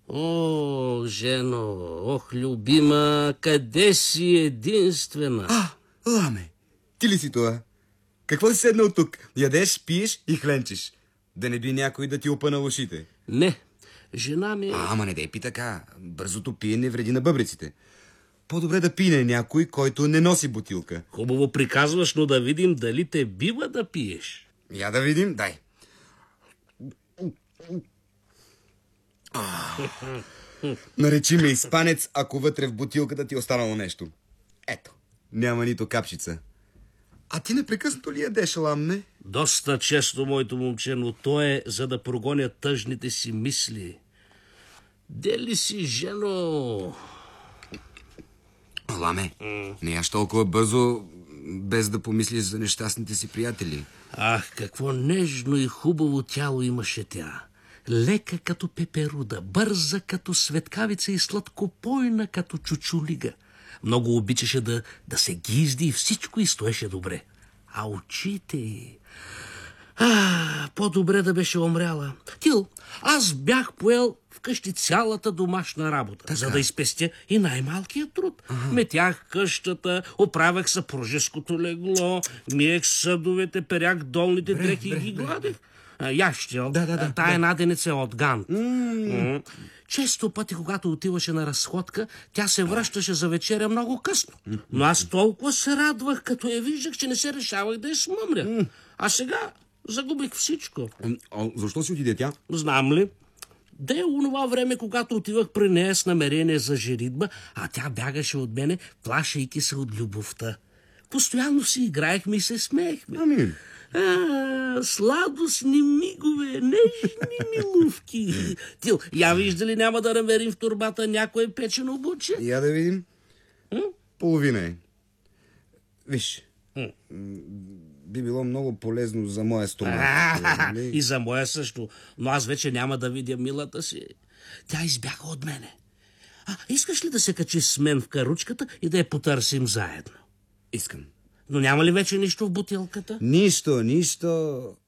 О, жено, ох, любима, къде си единствена? Ламе, ти ли си това? Какво си седнал тук? Ядеш, пиеш и хленчиш. Да не би някой да ти опъна ушите. Не, жена ми... Ама не дей пи така. Бързото пиене вреди на бъбреците. По-добре да пине някой, който не носи бутилка. Хубаво приказваш, но да видим дали те бива да пиеш. Я да видим, дай. Наречи ме испанец, ако вътре в бутилката ти е останало нещо. Ето, няма нито капчица. А ти непрекъснато ли ядеш, Ламне? Доста често, моето момче, но то е за да прогоня тъжните си мисли. Дели си, жено? Ламе, не яш толкова бързо, без да помислиш за нещастните си приятели. Ах, какво нежно и хубаво тяло имаше тя. Лека като пеперуда, бърза като светкавица и сладкопойна като чучулига. Много обичаше да се гизди и всичко и стоеше добре. А очите й... по-добре да беше умряла. Тил, аз бях поел вкъщи цялата домашна работа, така, за да изпестя и най-малкият труд. Метях къщата, оправях съпружеското легло, миех съдовете, перях долните дрехи и ги гладих. Ящел, тая наденица е от Гант. Често пъти, когато отиваше на разходка, тя се връщаше за вечеря много късно. Но аз толкова се радвах, като я виждах, че не се решавах да я смъмря. А сега загубих всичко. Защо си отиде тя? Знам ли? Да е онова време, когато отивах при нея с намерение за женитба, а тя бягаше от мене, плашейки се от любовта. Постоянно си играехме и се смеехме. Ами... сладостни мигове, нежни милувки. Тил, я вижда ли няма да намерим в турбата някое печено буче? Я да видим. Половина е. Виж, би било много полезно за моя стомах. И за моя също. Но аз вече няма да видя милата си. Тя избяга от мене. Искаш ли да се качиш с мен в каручката и да я потърсим заедно? Искам. Но няма ли вече нищо в бутилката? Нищо.